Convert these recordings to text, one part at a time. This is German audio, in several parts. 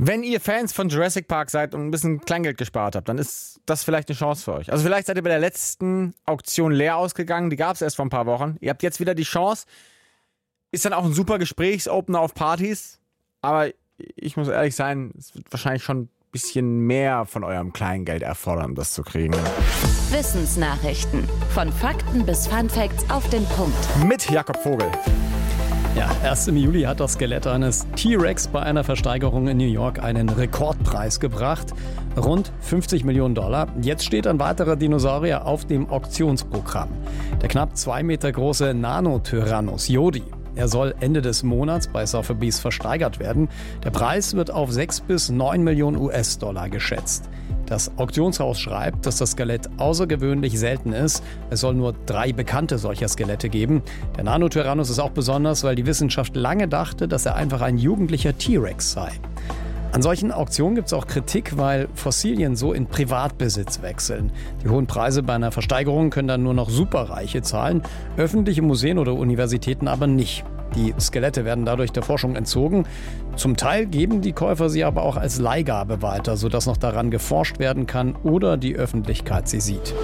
Wenn ihr Fans von Jurassic Park seid und ein bisschen Kleingeld gespart habt, dann ist das vielleicht eine Chance für euch. Also vielleicht seid ihr bei der letzten Auktion leer ausgegangen, die gab es erst vor ein paar Wochen. Ihr habt jetzt wieder die Chance. Ist dann auch ein super Gesprächsopener auf Partys. Aber ich muss ehrlich sein, es wird wahrscheinlich schon ein bisschen mehr von eurem Kleingeld erfordern, um das zu kriegen. Wissensnachrichten. Von Fakten bis Funfacts auf den Punkt. Mit Jakob Vogel. Ja, erst im Juli hat das Skelett eines T-Rex bei einer Versteigerung in New York einen Rekordpreis gebracht. Rund $50 Millionen. Jetzt steht ein weiterer Dinosaurier auf dem Auktionsprogramm. Der knapp 2 Meter große Nanotyrannos Yodi. Er soll Ende des Monats bei Sotheby's versteigert werden. Der Preis wird auf 6 bis 9 Millionen US-Dollar geschätzt. Das Auktionshaus schreibt, dass das Skelett außergewöhnlich selten ist. Es soll nur 3 bekannte solcher Skelette geben. Der Nanotyrannos ist auch besonders, weil die Wissenschaft lange dachte, dass er einfach ein jugendlicher T-Rex sei. An solchen Auktionen gibt es auch Kritik, weil Fossilien so in Privatbesitz wechseln. Die hohen Preise bei einer Versteigerung können dann nur noch Superreiche zahlen, öffentliche Museen oder Universitäten aber nicht. Die Skelette werden dadurch der Forschung entzogen. Zum Teil geben die Käufer sie aber auch als Leihgabe weiter, sodass noch daran geforscht werden kann oder die Öffentlichkeit sie sieht.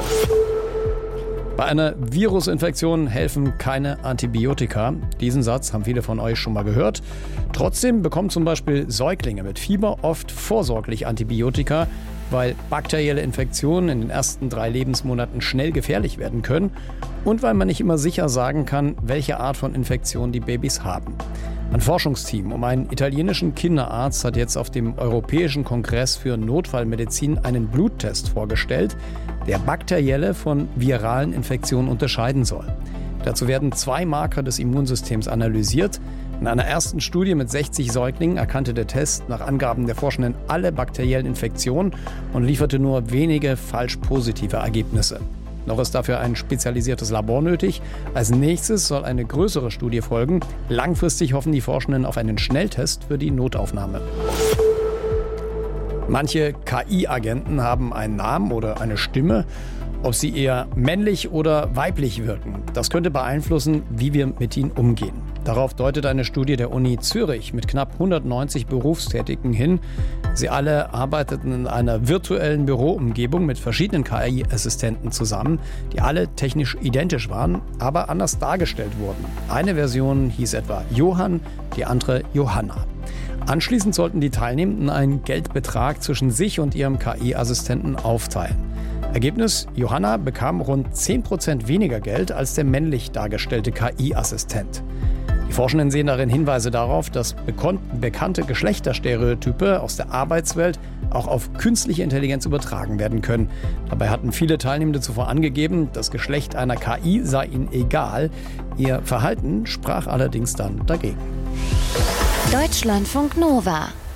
Bei einer Virusinfektion helfen keine Antibiotika. Diesen Satz haben viele von euch schon mal gehört. Trotzdem bekommen zum Beispiel Säuglinge mit Fieber oft vorsorglich Antibiotika, weil bakterielle Infektionen in den ersten 3 Lebensmonaten schnell gefährlich werden können und weil man nicht immer sicher sagen kann, welche Art von Infektion die Babys haben. Ein Forschungsteam um einen italienischen Kinderarzt hat jetzt auf dem Europäischen Kongress für Notfallmedizin einen Bluttest vorgestellt, der bakterielle von viralen Infektionen unterscheiden soll. Dazu werden 2 Marker des Immunsystems analysiert. In einer ersten Studie mit 60 Säuglingen erkannte der Test nach Angaben der Forschenden alle bakteriellen Infektionen und lieferte nur wenige falsch positive Ergebnisse. Noch ist dafür ein spezialisiertes Labor nötig. Als nächstes soll eine größere Studie folgen. Langfristig hoffen die Forschenden auf einen Schnelltest für die Notaufnahme. Manche KI-Agenten haben einen Namen oder eine Stimme. Ob sie eher männlich oder weiblich wirken, das könnte beeinflussen, wie wir mit ihnen umgehen. Darauf deutet eine Studie der Uni Zürich mit knapp 190 Berufstätigen hin. Sie alle arbeiteten in einer virtuellen Büroumgebung mit verschiedenen KI-Assistenten zusammen, die alle technisch identisch waren, aber anders dargestellt wurden. Eine Version hieß etwa Johann, die andere Johanna. Anschließend sollten die Teilnehmenden einen Geldbetrag zwischen sich und ihrem KI-Assistenten aufteilen. Ergebnis: Johanna bekam rund 10% weniger Geld als der männlich dargestellte KI-Assistent. Die Forschenden sehen darin Hinweise darauf, dass bekannte Geschlechterstereotype aus der Arbeitswelt auch auf künstliche Intelligenz übertragen werden können. Dabei hatten viele Teilnehmende zuvor angegeben, das Geschlecht einer KI sei ihnen egal. Ihr Verhalten sprach allerdings dann dagegen. Deutschlandfunk Nova